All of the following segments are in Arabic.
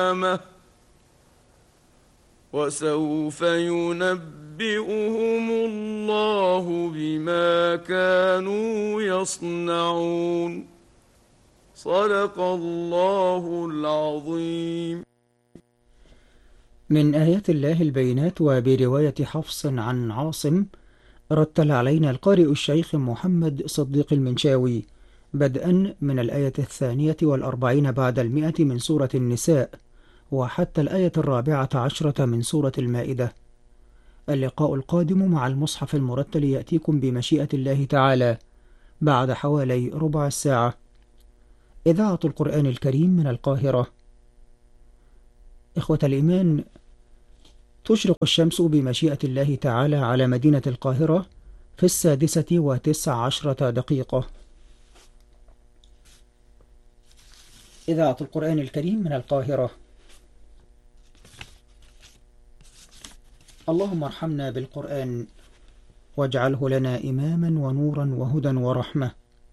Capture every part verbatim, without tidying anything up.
القيامة وسوف ينبئهم الله بما كانوا يصنعون. صدق الله العظيم. من آيات الله البينات. وبرواية حفص عن عاصم رتل علينا القارئ الشيخ محمد صديق المنشاوي بدءا من الآية الثانية والأربعين بعد المئة من سورة النساء وحتى الآية الرابعة عشرة من سورة المائدة. اللقاء القادم مع المصحف المرتل يأتيكم بمشيئة الله تعالى بعد حوالي ربع ساعة. إذاعة القرآن الكريم من القاهرة. إخوة الإيمان، تشرق الشمس بمشيئة الله تعالى على مدينة القاهرة في السادسة وتسع عشرة دقيقة. إذاعة القرآن الكريم من القاهرة. اللهم ارحمنا بالقرآن واجعله لنا إماما ونورا وهدى ورحمة.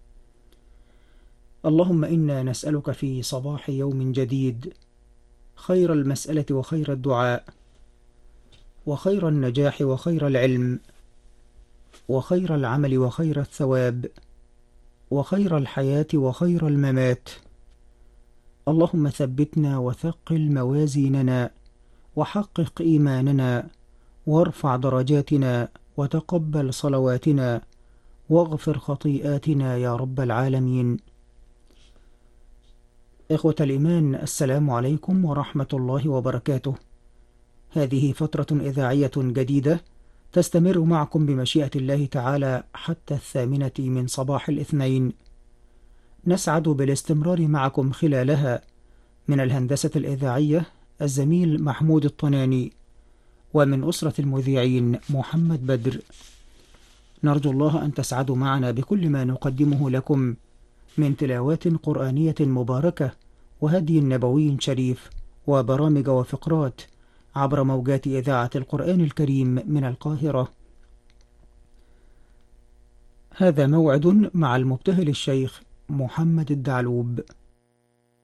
اللهم إنا نسألك في صباح يوم جديد خير المسألة وخير الدعاء وخير النجاح وخير العلم وخير العمل وخير الثواب وخير الحياة وخير الممات. اللهم ثبتنا وثقل موازيننا وحقق إيماننا وارفع درجاتنا وتقبل صلواتنا واغفر خطيئاتنا يا رب العالمين. إخوة الإيمان، السلام عليكم ورحمة الله وبركاته. هذه فترة إذاعية جديدة تستمر معكم بمشيئة الله تعالى حتى الثامنة من صباح الاثنين. نسعد بالاستمرار معكم خلالها من الهندسة الإذاعية الزميل محمود الطناني، ومن أسرة المذيعين محمد بدر. نرجو الله أن تسعدوا معنا بكل ما نقدمه لكم من تلاوات قرآنية مباركة وهدي نبوي شريف وبرامج وفقرات عبر موجات إذاعة القرآن الكريم من القاهرة. هذا موعد مع المبتهل الشيخ محمد الدعلوب.